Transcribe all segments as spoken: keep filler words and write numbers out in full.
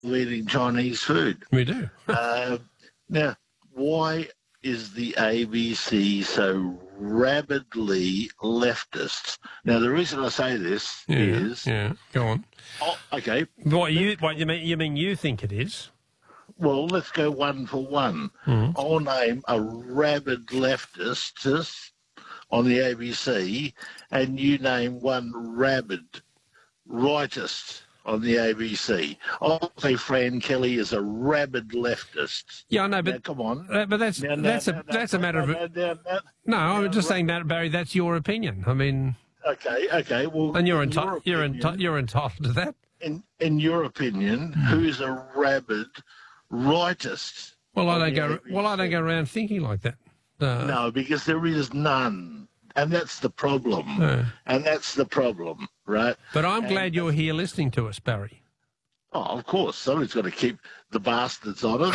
eating Chinese food. We do. uh, now, why is the A B C so rabidly leftist? Now, the reason I say this yeah, is... Yeah, go on. Oh, okay. What, you, what you, mean, you mean you think it is? Well, let's go one for one. Mm. I'll name a rabid leftist on the A B C, and you name one rabid rightist on the A B C. I'll say Fran Kelly is a rabid leftist. Yeah, I know, but now, come on, uh, but that's now, now, that's now, a that's now, a matter now, of now, now, no. I'm now, just right. saying that, Barry. That's your opinion. I mean, okay, okay. Well, and you're in enti- your you're opinion, enti- you're entitled to that. In in your opinion, Mm. who's a rabid rightist? Well, I don't go. A B C? Well, I don't go around thinking like that. Uh, No, because there is none. And that's the problem. No. And that's the problem, right? But I'm and, glad you're here listening to us, Barry. Oh, of course. Somebody's got to keep the bastards honest.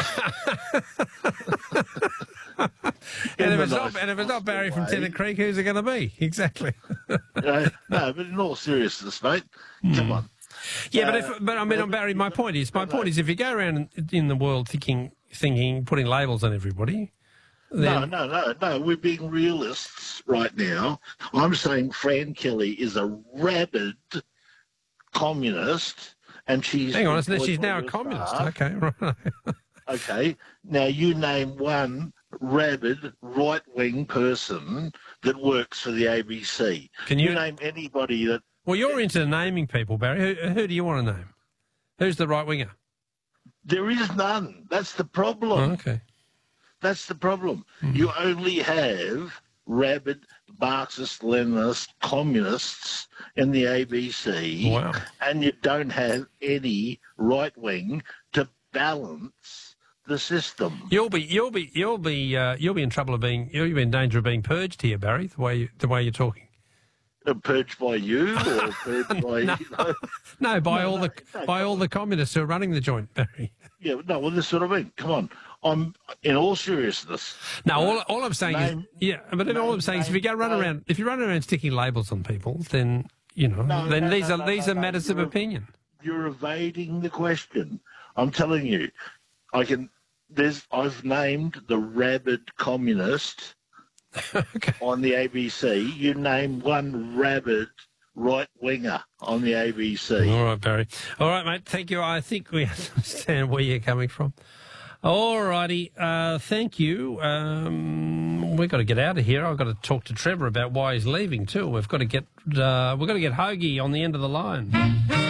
and, if it's not, and if it's not Barry from Tennant Creek, who's it going to be? Exactly. uh, no, but in all seriousness, mate, mm. come on. Yeah, uh, but if, but I mean, Barry, my point is, my point is, if you go around in, in the world thinking, thinking, putting labels on everybody. Then... No, no, no, no. We're being realists right now. I'm saying Fran Kelly is a rabid communist, and she's hang on, she's now a communist. Staff. Okay, right. Okay. Now you name one rabid right-wing person that works for the A B C. Can you, you name anybody that? Well, you're into naming people, Barry. Who, who do you want to name? Who's the right winger? There is none. That's the problem. Oh, okay. That's the problem. Mm. You only have rabid Marxist, Leninist, communists in the A B C, wow. and you don't have any right wing to balance the system. You'll be, you'll be, you'll be, uh, you'll be in trouble of being, you'll be in danger of being purged here, Barry. The way, you, the way you're talking. Uh, purged by you, or purged by no, you know? no, by no, all no, the no, by all the communists who are running the joint, Barry. Yeah, no, well, this is what I mean. Come on. I'm, in all seriousness. No, all, all I'm saying name, is, yeah, but name, all I'm saying name, is, if you go run name, around, if you run around sticking labels on people, then you know, no, then no, these no, are no, these no, are no, matters of opinion. You're evading the question. I'm telling you, I can. There's. I've named the rabid communist okay. on the A B C. You name one rabid right winger on the A B C. All right, Barry. All right, mate. Thank you. I think we understand where you're coming from. All righty. Uh, thank you. Um, we've got to get out of here. I've got to talk to Trevor about why he's leaving too. We've got to get uh, we've got to get Hoagie on the end of the line.